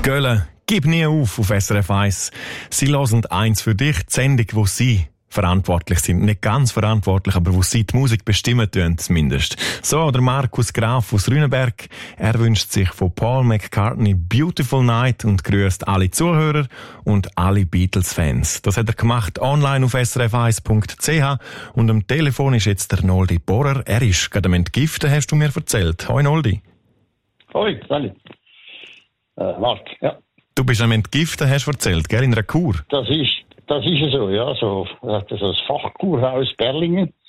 Gölle, gib nie auf SRF 1. Sie hören eins für dich, die Sendung, wo Sie verantwortlich sind. Nicht ganz verantwortlich, aber wo Sie die Musik bestimmen tun, zumindest. So, der Markus Graf aus Rüneberg. Er wünscht sich von Paul McCartney Beautiful Night und grüßt alle Zuhörer und alle Beatles-Fans. Das hat er gemacht online auf srf1.ch und am Telefon ist jetzt der Noldi Bohrer. Er ist gerade am Entgiften, hast du mir erzählt. Hoi Noldi. Hoi, Sally. Mark, ja. Du bist am Entgiften, hast du erzählt, gell, in einer Kur? Das ist so, ja. Das ist das Fachkurhaus Berlingen.